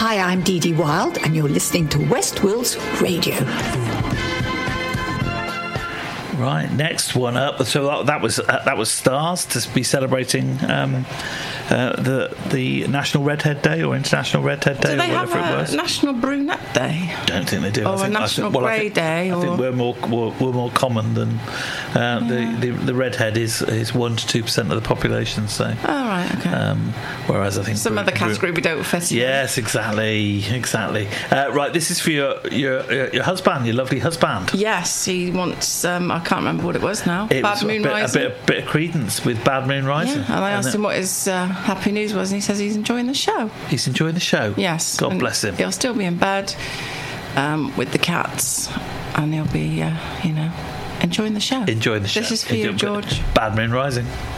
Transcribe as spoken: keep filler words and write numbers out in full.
Hi, I'm Dee Dee Wild, and you're listening to West Wills Radio. Right, next one up. So that, that was uh, that was Stars to be celebrating um, uh, the the National Redhead Day or International Redhead Day, do they or whatever have a it was. National Brunette Day? Don't think they do. Or I think, a National I think, well, Grey I think, Day? I or... think we're more we're, we're more common than uh, yeah. the, the the redhead is is one to two percent of the population. So, oh right, okay. Um, whereas I think some Bru- other category Bru- we don't fit. Yes, exactly, exactly. Uh, right, this is for your your your husband, your lovely husband. Yes, he wants. Um, I can't remember what it was now. It Bad was Moon a bit, Rising. A bit, a bit of credence with Bad Moon Rising. Yeah, and I asked it? him what his uh, happy news was, and he says he's enjoying the show. He's enjoying the show. Yes. God and bless him. He'll still be in bed um, with the cats, and he'll be, uh, you know, enjoying the show. Enjoying the show. This is for you, George. Bad Moon Rising.